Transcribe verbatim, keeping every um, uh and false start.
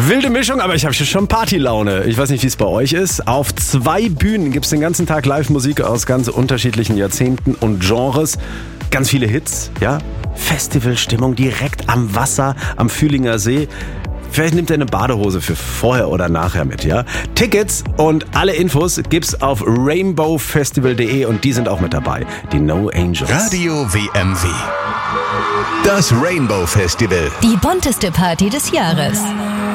Wilde Mischung, aber ich habe schon Partylaune. Ich weiß nicht, wie es bei euch ist. Auf zwei Bühnen gibt es den ganzen Tag Live-Musik aus ganz unterschiedlichen Jahrzehnten und Genres. Ganz viele Hits, ja. Festivalstimmung direkt am Wasser, am Fühlinger See. Vielleicht nimmt ihr eine Badehose für vorher oder nachher mit, ja? Tickets und alle Infos gibt's auf rainbow festival punkt de und die sind auch mit dabei. Die No Angels. Radio W M W. Das Rainbow Festival. Die bunteste Party des Jahres.